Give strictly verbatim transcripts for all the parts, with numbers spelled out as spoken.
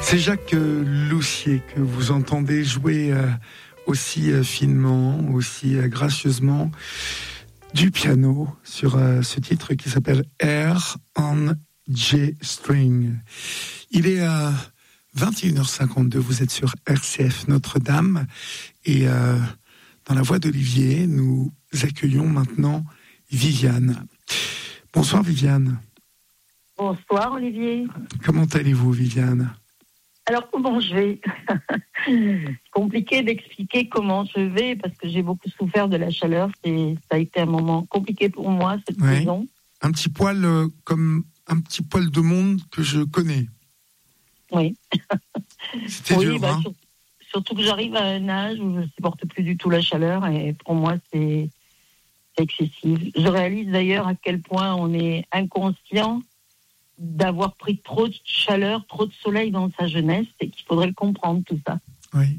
C'est Jacques Loussier que vous entendez jouer euh, aussi euh, finement, aussi euh, gracieusement du piano sur euh, ce titre qui s'appelle Air on G String. Il est à euh, vingt et une heures cinquante-deux, vous êtes sur R C F Notre-Dame et euh, dans la voix d'Olivier, nous accueillons maintenant Viviane. Bonsoir Viviane. Bonsoir Olivier. Comment allez-vous Viviane ? Alors comment je vais ? Compliqué d'expliquer comment je vais parce que j'ai beaucoup souffert de la chaleur. C'est, ça a été un moment compliqué pour moi cette ouais. saison. Un petit poil euh, comme un petit poil de monde que je connais. Oui. C'était oui, dur, bah, hein. sur, surtout que j'arrive à un âge où je ne supporte plus du tout la chaleur et pour moi c'est, c'est excessif. Je réalise d'ailleurs à quel point on est inconscient d'avoir pris trop de chaleur, trop de soleil dans sa jeunesse et qu'il faudrait le comprendre tout ça. Oui.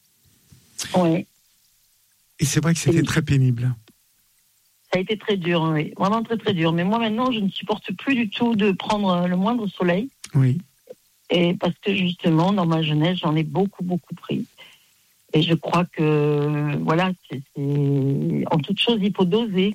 Oui. Et c'est vrai que c'était et très pénible. Ça a été très dur, oui. Vraiment très très dur. Mais moi maintenant, je ne supporte plus du tout de prendre le moindre soleil. Oui. Et parce que justement, dans ma jeunesse, j'en ai beaucoup beaucoup pris. Et je crois que voilà, c'est, c'est... en toute chose, il faut doser.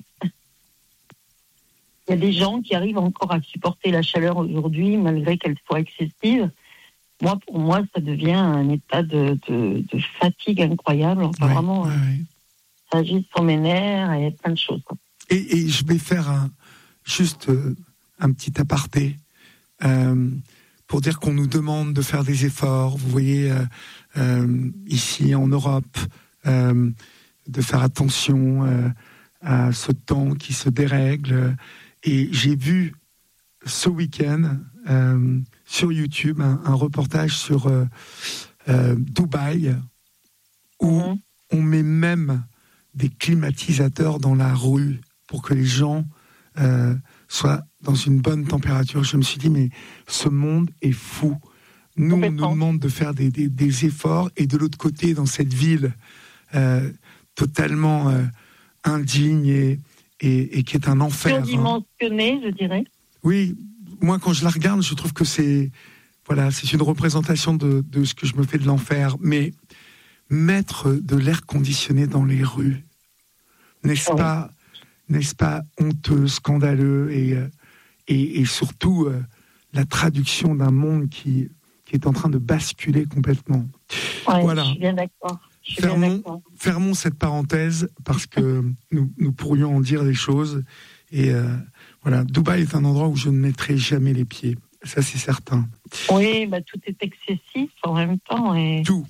Il y a des gens qui arrivent encore à supporter la chaleur aujourd'hui, malgré qu'elle soit excessive. Moi, pour moi, ça devient un état de, de, de fatigue incroyable. Enfin, ouais, vraiment, ouais, ouais. Ça agit sur mes nerfs et plein de choses. Et, et je vais faire un, juste euh, un petit aparté euh, pour dire qu'on nous demande de faire des efforts. Vous voyez, euh, euh, ici en Europe, euh, de faire attention euh, à ce temps qui se dérègle. Et j'ai vu ce week-end euh, sur YouTube un, un reportage sur euh, euh, Dubaï où mmh. on met même des climatisateurs dans la rue pour que les gens euh, soient dans une bonne température. Je me suis dit, mais ce monde est fou. Nous, on nous demande de faire des, des, des efforts et de l'autre côté, dans cette ville euh, totalement euh, indigne et Et, et qui est un enfer. Surdimensionné, hein. Je dirais. Oui, moi quand je la regarde, je trouve que c'est, voilà, c'est une représentation de, de ce que je me fais de l'enfer. Mais mettre de l'air conditionné dans les rues, n'est-ce oh. pas, n'est-ce pas honteux, scandaleux et, et, et surtout euh, la traduction d'un monde qui, qui est en train de basculer complètement. Ouais, voilà. Je suis bien d'accord. Fermons, fermons cette parenthèse parce que nous, nous pourrions en dire des choses. Et euh, voilà, Dubaï est un endroit où je ne mettrai jamais les pieds. Ça, c'est certain. Oui, bah, tout est excessif en même temps. Et tout.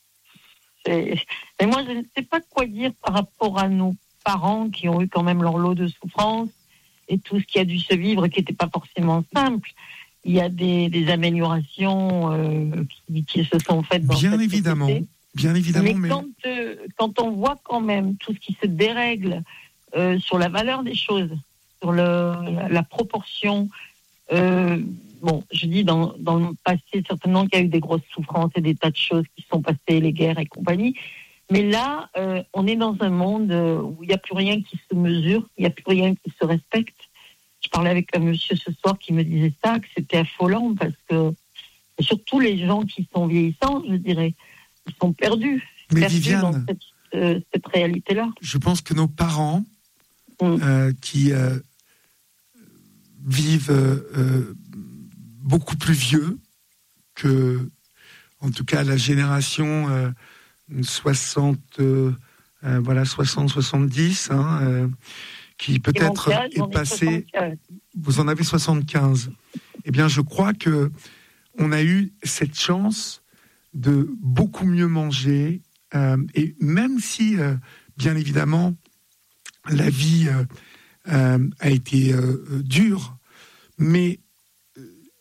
C'est... Mais moi, je ne sais pas quoi dire par rapport à nos parents qui ont eu quand même leur lot de souffrance et tout ce qui a dû se vivre qui n'était pas forcément simple. Il y a des, des améliorations euh, qui, qui se sont faites dans Bien cette évidemment. société. Bien évidemment, mais, mais... Quand, euh, quand on voit quand même tout ce qui se dérègle euh, sur la valeur des choses, sur le, la, la proportion, euh, bon, je dis dans, dans le passé certainement qu'il y a eu des grosses souffrances et des tas de choses qui sont passées, les guerres et compagnie, mais là, euh, on est dans un monde où il n'y a plus rien qui se mesure, il n'y a plus rien qui se respecte. Je parlais avec un monsieur ce soir qui me disait ça, que c'était affolant parce que surtout les gens qui sont vieillissants, je dirais, ils sont perdus, Mais perdus Viviane, dans cette, euh, cette réalité-là. Je pense que nos parents mmh. euh, qui euh, vivent euh, beaucoup plus vieux que, en tout cas, la génération euh, soixante, euh, euh, voilà, soixante soixante-dix, hein, euh, qui peut-être âge, est passé... Vous en avez soixante-quinze. Eh bien, je crois que on a eu cette chance de beaucoup mieux manger, euh, et même si, euh, bien évidemment, la vie euh, euh, a été euh, dure, mais euh,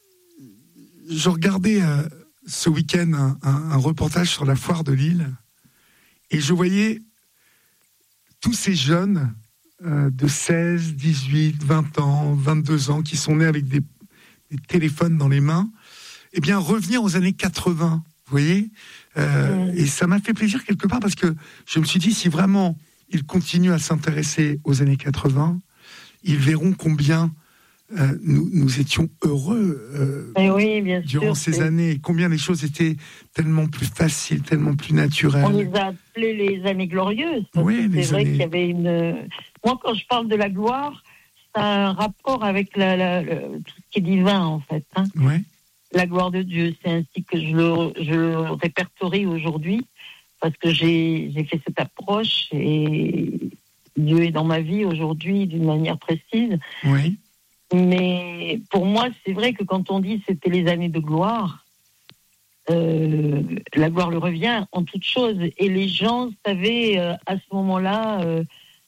je regardais euh, ce week-end un, un, un reportage sur la foire de Lille, et je voyais tous ces jeunes euh, de seize, dix-huit, vingt ans, vingt-deux ans, qui sont nés avec des, des téléphones dans les mains, eh bien, revenir aux années quatre-vingts. Vous voyez, euh, et ça m'a fait plaisir quelque part parce que je me suis dit, si vraiment ils continuent à s'intéresser aux années quatre-vingts, ils verront combien euh, nous, nous étions heureux euh, Et oui, bien durant sûr, ces c'est... années. Combien les choses étaient tellement plus faciles, tellement plus naturelles. On les a appelées les années glorieuses. Parce Oui, que c'est les vrai années... qu'il y avait une... Moi, quand je parle de la gloire, c'est un rapport avec la, la, la, tout ce qui est divin, en fait. Hein. Ouais. La gloire de Dieu, c'est ainsi que je le, je le répertorie aujourd'hui, parce que j'ai, j'ai fait cette approche et Dieu est dans ma vie aujourd'hui d'une manière précise. Oui. Mais pour moi, c'est vrai que quand on dit c'était les années de gloire, euh, la gloire le revient en toute chose. Et les gens savaient euh, à ce moment-là euh,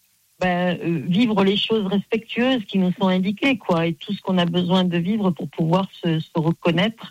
ben, euh, vivre les choses respectueuses qui nous sont indiquées, quoi, et tout ce qu'on a besoin de vivre pour pouvoir se, se reconnaître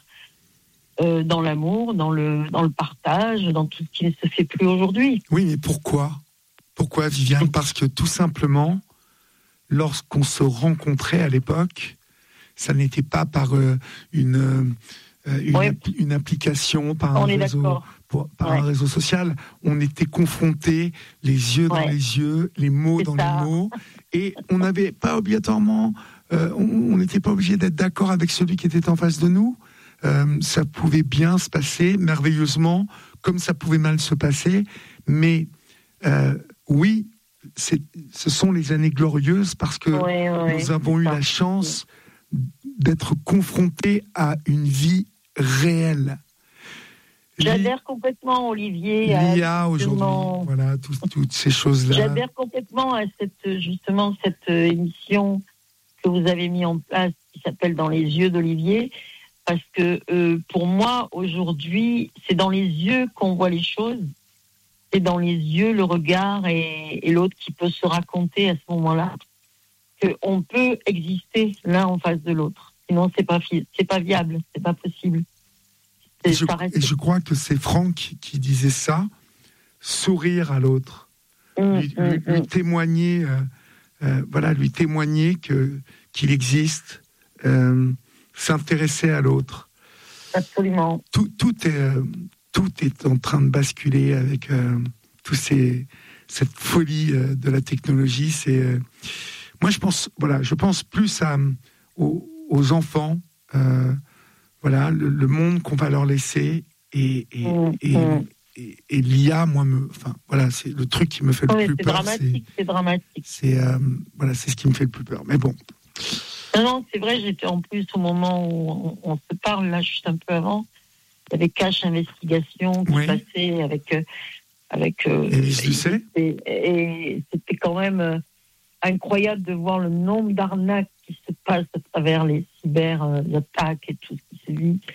euh, dans l'amour, dans le, dans le partage, dans tout ce qui ne se fait plus aujourd'hui. Oui, mais pourquoi ? Pourquoi, Viviane ? Parce que tout simplement, lorsqu'on se rencontrait à l'époque, ça n'était pas par euh, une, euh, une, Ouais. une application, par, un On est réseau, d'accord. pour, par Ouais. un réseau social. On était confrontés, les yeux dans Ouais. les yeux, les mots C'est dans ça. les mots, et on n'avait pas obligatoirement, euh, on n'était pas obligé d'être d'accord avec celui qui était en face de nous. Euh, ça pouvait bien se passer, merveilleusement, comme ça pouvait mal se passer, mais euh, oui, c'est, ce sont les années glorieuses parce que Ouais, ouais, nous avons c'est eu ça. la chance d'être confrontés à une vie réelle. J'adhère complètement, Olivier. à L'I A aujourd'hui, justement- voilà, tout- toutes ces choses-là. J'adhère complètement à cette, justement, cette euh, émission que vous avez mis en place qui s'appelle Dans les yeux d'Olivier. Parce que euh, pour moi, aujourd'hui, c'est dans les yeux qu'on voit les choses. C'est dans les yeux, le regard et, et l'autre qui peut se raconter à ce moment-là qu'on peut exister l'un en face de l'autre. Sinon, c'est pas, fi- c'est pas viable, c'est pas possible. Et C'est- je, ça reste... et je crois que c'est Franck qui disait ça, sourire à l'autre, Hum, lui, hum, lui- lui hum. témoigner, euh, euh, voilà, lui témoigner que qu'il existe, euh, s'intéresser à l'autre. Absolument. Tout, tout est euh, tout est en train de basculer avec euh, tous ces cette folie euh, de la technologie. C'est euh, moi je pense voilà, je pense plus à aux, aux enfants. Euh, Voilà, le, le monde qu'on va leur laisser et, et, Mmh, et, mmh. et, et l'I A, moi, me, enfin, voilà, c'est le truc qui me fait le Oui, plus c'est peur. dramatique, c'est dramatique. C'est, c'est, euh, voilà, c'est ce qui me fait le plus peur. Mais bon. Non, non, c'est vrai, j'étais en plus au moment où on, on se parle, là, juste un peu avant, il y avait Cache Investigation qui Oui. passait avec... Euh, avec euh, Élise Lucet. et, et c'était quand même euh, incroyable de voir le nombre d'arnaques qui se passent à travers les cyber euh, attaques et tout ce qui se vit.